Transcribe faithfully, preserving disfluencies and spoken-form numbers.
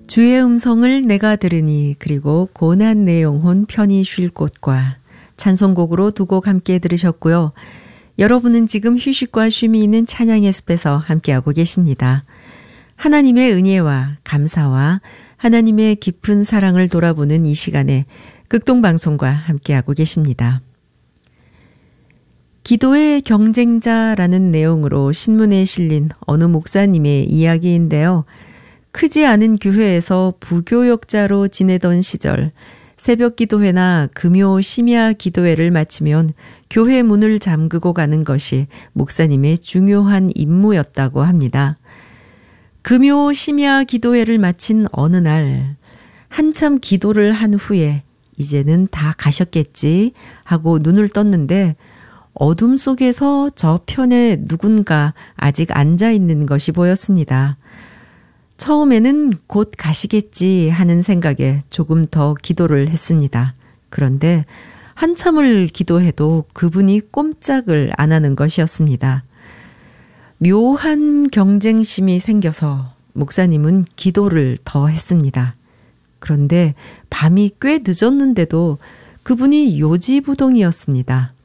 주의 음성을 내가 들으니 그리고 고난 내 영혼 편히 쉴 곳과 찬송곡으로 두 곡 함께 들으셨고요. 여러분은 지금 휴식과 쉼이 있는 찬양의 숲에서 함께하고 계십니다. 하나님의 은혜와 감사와 하나님의 깊은 사랑을 돌아보는 이 시간에 극동방송과 함께하고 계십니다. 기도의 경쟁자라는 내용으로 신문에 실린 어느 목사님의 이야기인데요. 크지 않은 교회에서 부교역자로 지내던 시절 새벽 기도회나 금요 심야 기도회를 마치면 교회 문을 잠그고 가는 것이 목사님의 중요한 임무였다고 합니다. 금요 심야 기도회를 마친 어느 날 한참 기도를 한 후에 이제는 다 가셨겠지 하고 눈을 떴는데 어둠 속에서 저편에 누군가 아직 앉아 있는 것이 보였습니다. 처음에는 곧 가시겠지 하는 생각에 조금 더 기도를 했습니다. 그런데 한참을 기도해도 그분이 꼼짝을 안 하는 것이었습니다. 묘한 경쟁심이 생겨서 목사님은 기도를 더 했습니다. 그런데 밤이 꽤 늦었는데도 그분이 요지부동이었습니다.